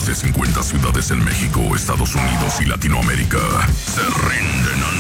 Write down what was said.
más de 50 ciudades en México, Estados Unidos y Latinoamérica se rinden